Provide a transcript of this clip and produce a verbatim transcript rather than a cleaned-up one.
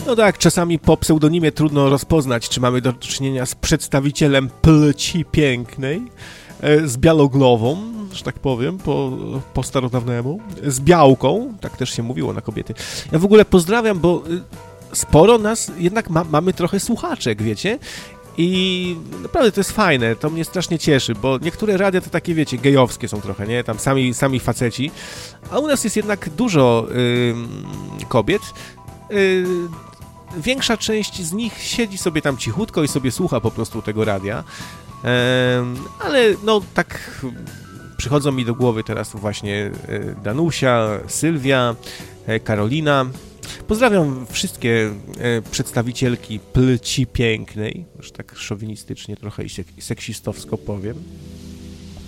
No tak, czasami po pseudonimie trudno rozpoznać, czy mamy do czynienia z przedstawicielem płci pięknej, z białoglową, że tak powiem, po, po starodawnemu, z białką, tak też się mówiło na kobiety. Ja w ogóle pozdrawiam, bo sporo nas jednak ma, mamy trochę słuchaczek, wiecie? I naprawdę to jest fajne, to mnie strasznie cieszy, bo niektóre radia to takie, wiecie, gejowskie są trochę, nie? Tam sami, sami faceci, a u nas jest jednak dużo yy, kobiet. Yy, większa część z nich siedzi sobie tam cichutko i sobie słucha po prostu tego radia. Ale no tak przychodzą mi do głowy teraz właśnie Danusia, Sylwia, Karolina. Pozdrawiam wszystkie przedstawicielki płci pięknej, już tak szowinistycznie trochę i seksistowsko powiem.